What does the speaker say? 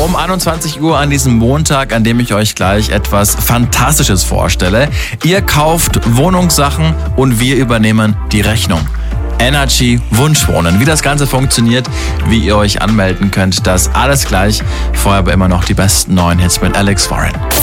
um 21 Uhr an diesem Montag, an dem ich euch gleich etwas Fantastisches vorstelle. Ihr kauft Wohnungssachen und wir übernehmen die Rechnung. Energy Wunschwohnen. Wie das Ganze funktioniert, wie ihr euch anmelden könnt, das alles gleich. Vorher aber immer noch die besten neuen Hits mit Alex Warren.